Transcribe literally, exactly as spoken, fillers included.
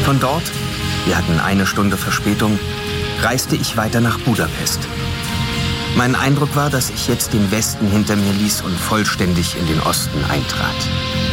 Von dort, wir hatten eine Stunde Verspätung, reiste ich weiter nach Budapest. Mein Eindruck war, dass ich jetzt den Westen hinter mir ließ und vollständig in den Osten eintrat.